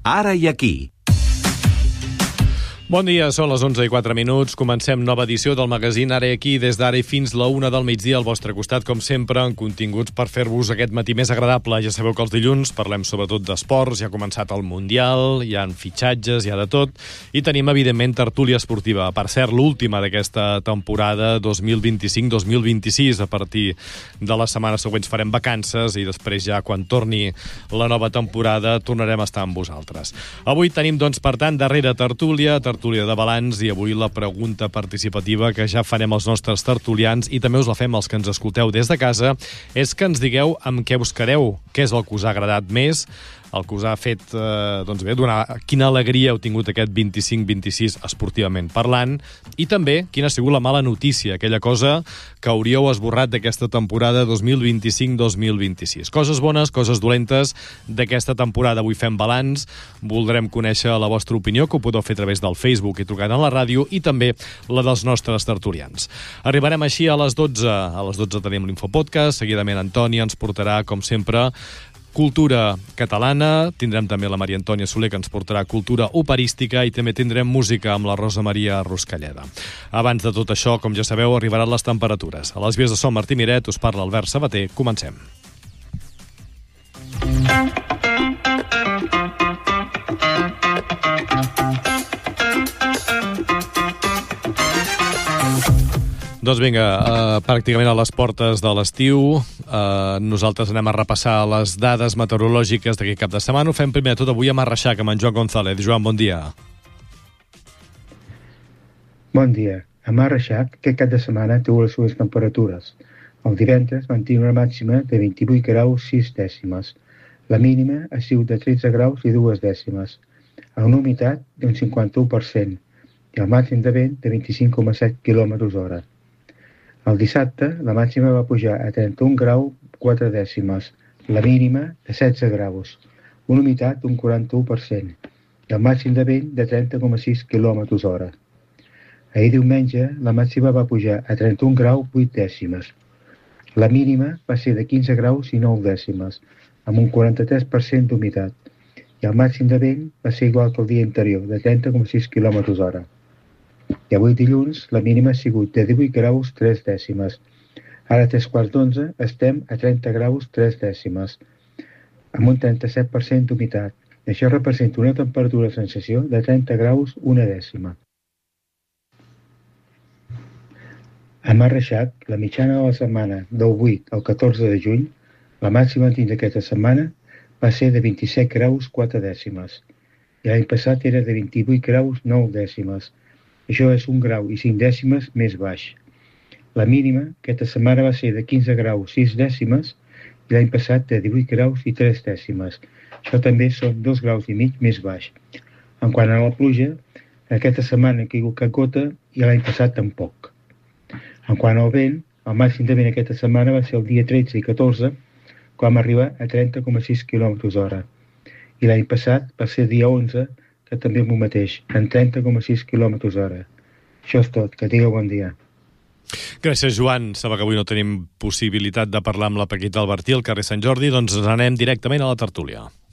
Ara i aquí. Bon dia, són les 11:04. Comencem nova edició del magazín Ara i aquí, des d'ara i fins la 1 del migdia al vostre costat, com sempre, amb continguts per fer-vos aquest matí més agradable. Ja sabeu que els dilluns parlem sobretot d'esports, ja ha començat el Mundial, hi ha fitxatges, hi ha de tot, i tenim, evidentment, tertúlia esportiva. Per cert, l'última d'aquesta temporada 2025-2026. A partir de les setmanes següents farem vacances i després ja, quan torni la nova temporada, tornarem a estar amb vosaltres. Avui tenim, doncs, per tant, darrere tertúlia de balanç, i avui la pregunta participativa que ja farem als nostres tertulians i també us la fem als que ens escolteu des de casa, és que ens digueu amb què us quedeu, què és el que us ha agradat més, el que us ha fet, quina alegria heu tingut aquest 25-26 esportivament parlant, i també quina ha sigut la mala notícia, aquella cosa que hauríeu esborrat d'aquesta temporada 2025-2026. Coses bones, coses dolentes d'aquesta temporada. Avui fem balanç, voldrem conèixer la vostra opinió, que ho podeu fer a través del Facebook i trucant a la ràdio, i també la dels nostres tertulians. Arribarem així a les 12. A les 12 tenim l'Infopodcast, seguidament Antònia ens portarà, com sempre, cultura catalana, tindrem també la Maria Antònia Soler, que ens portarà cultura operística, i també tindrem música amb la Rosa Maria Ruscalleda. Abans de tot això, com ja sabeu, arribaran les temperatures. A les vies de so, Martí Miret, us parla Albert Sabater. Comencem. Doncs vinga, pràcticament a les portes de l'estiu. Nosaltres anem a repassar les dades meteorològiques d'aquest cap de setmana. Ho fem primer de tot avui amb Arreixac, amb en Joan González. Joan, bon dia. Bon dia. A Arreixac, aquest cap de setmana té les seves temperatures. El divendres van tenir una màxima de 28 graus 6 dècimes. La mínima ha sigut de 13 graus i 2 dècimes. Amb una humitat d'un 51% i el màxim de vent de 25,7 km/h. El dissabte, la màxima va pujar a 31 graus 4 dècimes, la mínima de 16 graus, una humitat d'un 41% i el màxim de vent de 30,6 km/h. Ahir diumenge, la màxima va pujar a 31 graus 8 dècimes. La mínima va ser de 15 graus i 9 dècimes, amb un 43% d'humitat, i el màxim de vent va ser igual que el dia anterior, de 30,6 km/h. I avui dilluns la mínima ha sigut de 18 graus 3 dècimes. Ara a 3:15 estem a 30 graus 3 dècimes, amb un 37% d'humitat. Això representa una temperatura de sensació de 30 graus 1 dècima. A Arreixac, la mitjana de la setmana del 8 al 14 de juny, la màxima dins d'aquesta setmana va ser de 27 graus 4 dècimes. I l'any passat era de 28 graus 9 dècimes. Això és 1 grau i 5 dècimes més baix. La mínima aquesta setmana va ser de 15 graus 6 dècimes i l'any passat de 18 graus i 3 dècimes. Això també són 2 graus i mig més baix. En quant a la pluja, aquesta setmana ha caigut cap gota i l'any passat tampoc. En quant al vent, el màxim de vent aquesta setmana va ser el dia 13 i 14, quan va arribar a 30,6 km/h. I l'any passat va ser el dia 11, que també és el mateix, en 30,6 km/h. Això és tot. Que tingueu bon dia. Gràcies, Joan. Saber que avui no tenim possibilitat de parlar amb la Paquita Albertí al carrer Sant Jordi, doncs ens anem directament a la tertúlia.